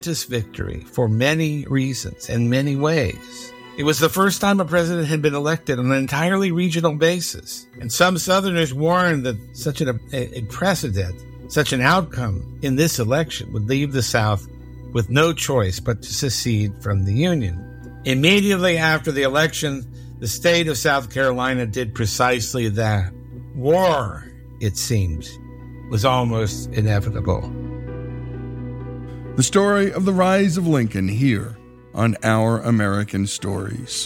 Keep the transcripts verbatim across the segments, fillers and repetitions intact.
This victory for many reasons and many ways. It was the first time a president had been elected on an entirely regional basis, and some Southerners warned that such an, a, a precedent, such an outcome in this election would leave the South with no choice but to secede from the Union. Immediately after the election, the state of South Carolina did precisely that. War, it seemed, was almost inevitable. The story of the rise of Lincoln here on Our American Stories.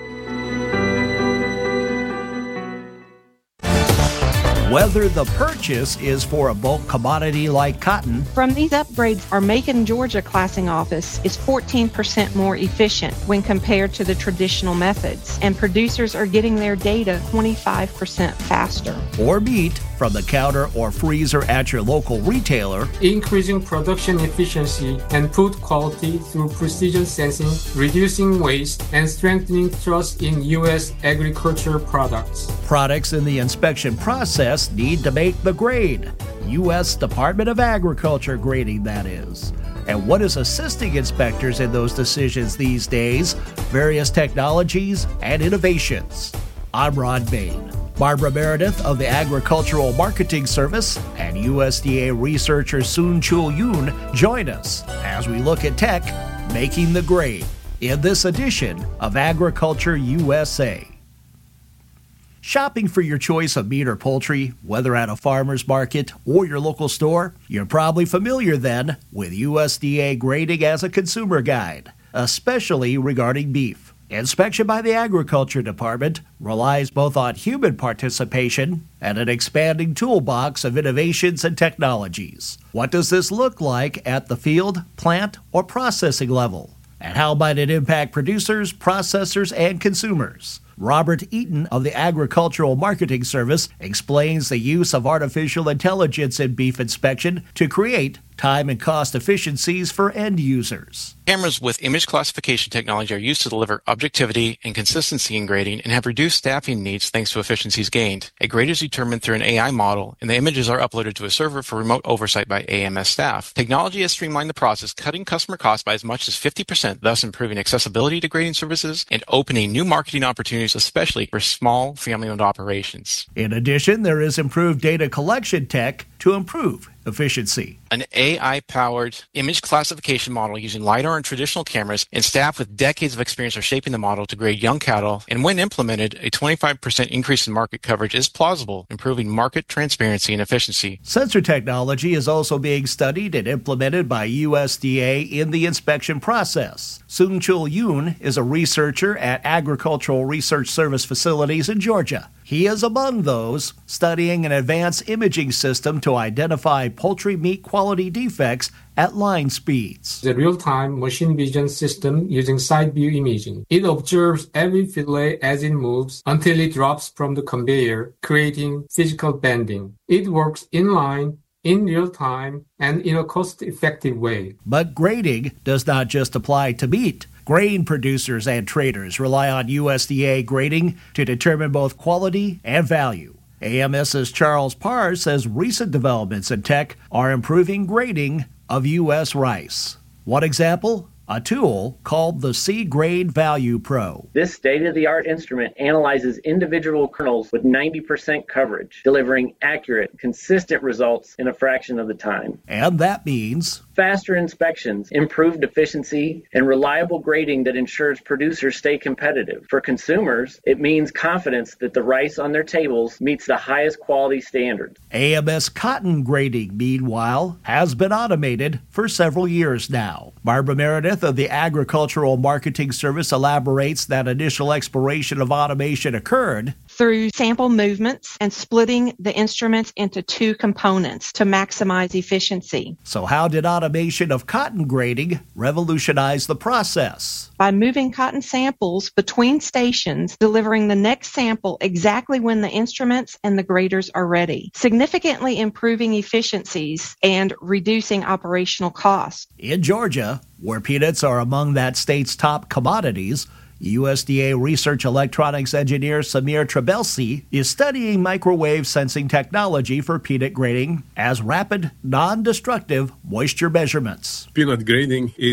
Whether the purchase is for a bulk commodity like cotton. From these upgrades, our Macon, Georgia classing office is fourteen percent more efficient when compared to the traditional methods, and producers are getting their data twenty-five percent faster. Or meat from the counter or freezer at your local retailer. Increasing production efficiency and food quality through precision sensing, reducing waste, and strengthening trust in U S agriculture products. Products in the inspection process need to make the grade. U S Department of Agriculture grading, that is. And what is assisting inspectors in those decisions these days? Various technologies and innovations. I'm Ron Bain. Barbara Meredith of the Agricultural Marketing Service and U S D A researcher Soon-Chul Yoon join us as we look at tech making the grade in this edition of Agriculture U S A. Shopping for your choice of meat or poultry, whether at a farmer's market or your local store, you're probably familiar then with U S D A grading as a consumer guide, especially regarding beef. Inspection by the Agriculture Department relies both on human participation and an expanding toolbox of innovations and technologies. What does this look like at the field, plant, or processing level? And how might it impact producers, processors, and consumers? Robert Eaton of the Agricultural Marketing Service explains the use of artificial intelligence in beef inspection to create time and cost efficiencies for end users. Cameras with image classification technology are used to deliver objectivity and consistency in grading and have reduced staffing needs thanks to efficiencies gained. A grade is determined through an A I model, and the images are uploaded to a server for remote oversight by A M S staff. Technology has streamlined the process, cutting customer costs by as much as fifty percent, thus improving accessibility to grading services and opening new marketing opportunities, especially for small family-owned operations. In addition, there is improved data collection tech to improve efficiency. An A I-powered image classification model using LiDAR and traditional cameras, and staff with decades of experience are shaping the model to grade young cattle, and when implemented, a twenty-five percent increase in market coverage is plausible, improving market transparency and efficiency. Sensor technology is also being studied and implemented by U S D A in the inspection process. Soon-Chul Yoon is a researcher at Agricultural Research Service facilities in Georgia. He is among those studying an advanced imaging system to identify poultry meat quality defects at line speeds. The real-time machine vision system using side view imaging. It observes every fillet as it moves until it drops from the conveyor, creating physical bending. It works in line, in real time, and in a cost-effective way. But grading does not just apply to meat. Grain producers and traders rely on U S D A grading to determine both quality and value. AMS's Charles Parr says recent developments in tech are improving grading of U S rice. One example? A tool called the C-Grade Value Pro. This state-of-the-art instrument analyzes individual kernels with ninety percent coverage, delivering accurate, consistent results in a fraction of the time. And that means faster inspections, improved efficiency, and reliable grading that ensures producers stay competitive. For consumers, it means confidence that the rice on their tables meets the highest quality standards. A M S cotton grading, meanwhile, has been automated for several years now. Barbara Meredith of the Agricultural Marketing Service elaborates that initial exploration of automation occurred through sample movements and splitting the instruments into two components to maximize efficiency. So how did automation of cotton grading revolutionize the process? By moving cotton samples between stations, delivering the next sample exactly when the instruments and the graders are ready, significantly improving efficiencies and reducing operational costs. In Georgia, where peanuts are among that state's top commodities, U S D A research electronics engineer Samir Trabelsi is studying microwave sensing technology for peanut grading as rapid, non-destructive moisture measurements. Peanut grading is